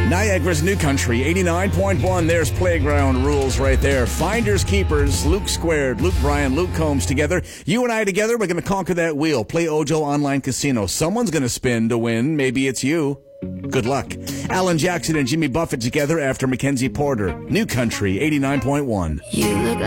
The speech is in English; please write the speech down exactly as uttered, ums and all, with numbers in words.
Niagara's New Country, eighty-nine point one. There's playground rules right there. Finders, keepers, Luke Squared, Luke Bryan, Luke Combs together. You and I together, we're going to conquer that wheel. Play Ojo Online Casino. Someone's going to spin to win. Maybe it's you. Good luck. Alan Jackson and Jimmy Buffett together after Mackenzie Porter. New Country, eighty-nine point one. You look